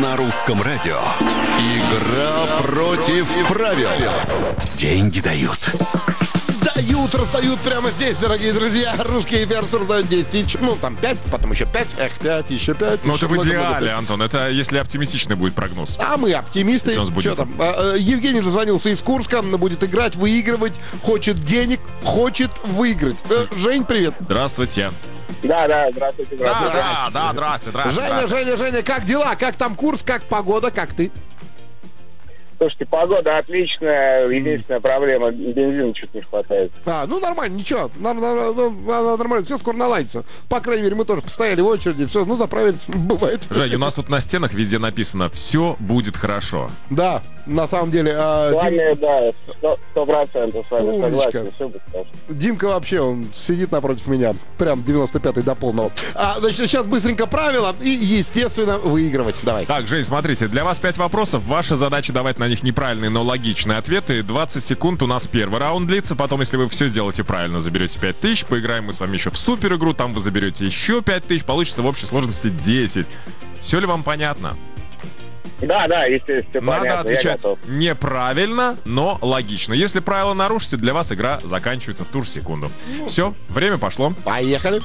На русском радио. Игра против правил. Деньги дают. Раздают прямо здесь, дорогие друзья. Русские перцы раздают 10 тысяч. Ну, там 5, потом еще 5. 5, еще 5. Ну, это в идеале, Антон. Это если оптимистичный будет прогноз. А мы оптимисты. Что там? Евгений дозвонился из Курска. Будет играть, выигрывать. Хочет денег, хочет выиграть. Жень, привет. Здравствуйте. Да, здравствуйте. Здравствуйте. Женя, как дела? Как там курс, как погода, как ты? Слушайте, погода отличная. Единственная проблема — бензина чуть не хватает. Ну нормально, ничего. Нормально, все скоро наладится. По крайней мере, мы тоже постояли в очереди, все, заправились, бывает. Жень, у нас тут на стенах везде написано «Все будет хорошо». Да, на самом деле. С вами, да, 100% с вами согласен. Все будет хорошо. Димка вообще, он сидит напротив меня. Прям 95-й до полного. Значит, сейчас быстренько правила и, естественно, выигрывать. Давай. Так, Жень, смотрите, для вас 5 вопросов. Ваша задача давать на них неправильные, но логичные ответы. 20 секунд у нас первый раунд длится. Потом, если вы все сделаете правильно, заберете 5 тысяч. Поиграем мы с вами еще в супер игру. Там вы заберете еще 5 тысяч. Получится в общей сложности 10. Все ли вам понятно? Да, естественно, Надо понятно, отвечать неправильно, но логично. Если правила нарушите, для вас игра заканчивается в ту же секунду. Все, время пошло. Поехали.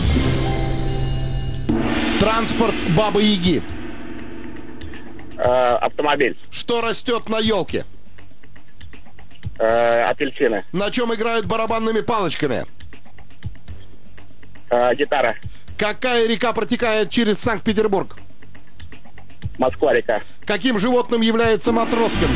Транспорт Бабы-Яги. Автомобиль. Что растет на елке? Апельсины. На чем играют барабанными палочками? Гитара. Какая река протекает через Санкт-Петербург? Москва-река. Каким животным является Матроскин?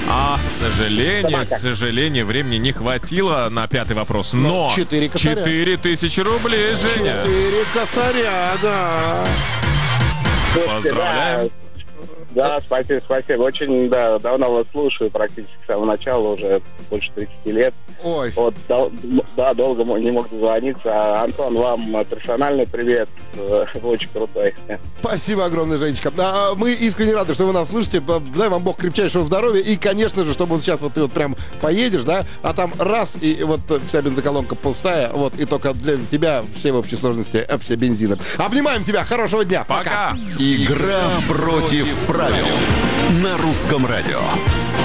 К сожалению, времени не хватило на 5-й вопрос. Но 4 косаря. 4000 рублей, Женя. 4 косаря, да. Поздравляем. Да, спасибо. Очень, давно вас слушаю, практически с самого начала, уже больше 30 лет. Ой. Вот, долго не мог дозвониться. Антон, вам персональный привет. Вы очень крутой. Спасибо огромное, Женечка. Мы искренне рады, что вы нас слышите. Дай вам Бог крепчайшего здоровья. И, конечно же, чтобы вот сейчас вот ты вот прям поедешь, да, а там раз, и вот вся бензоколонка пустая, вот, и только для тебя все в общей сложности, все бензины. Обнимаем тебя. Хорошего дня. Пока. Игра против правил. На русском радио.